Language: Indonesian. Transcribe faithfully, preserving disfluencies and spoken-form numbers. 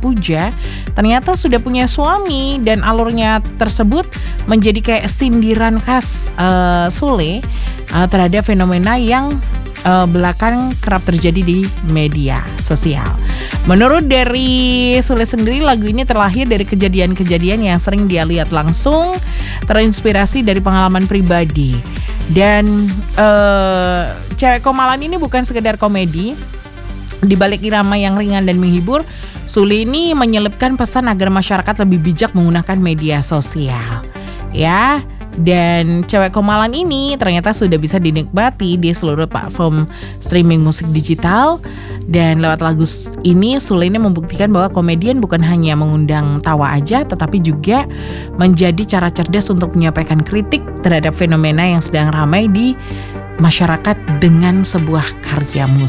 dipuja, ternyata sudah punya suami dan alurnya tersebut menjadi kayak sindiran khas uh, Sule uh, terhadap fenomena yang uh, belakang kerap terjadi di media sosial. Menurut dari Sule sendiri, lagu ini terlahir dari kejadian-kejadian yang sering dia lihat langsung, terinspirasi dari pengalaman pribadi. Dan uh, Cewek Komalan ini bukan sekedar komedi. Di balik irama yang ringan dan menghibur, Sule ini menyelipkan pesan agar masyarakat lebih bijak menggunakan media sosial. Ya, dan Cewek Komalan ini ternyata sudah bisa dinikmati di seluruh platform streaming musik digital. Dan lewat lagu ini, Sule ini membuktikan bahwa komedian bukan hanya mengundang tawa aja, tetapi juga menjadi cara cerdas untuk menyampaikan kritik terhadap fenomena yang sedang ramai di masyarakat dengan sebuah karya musik.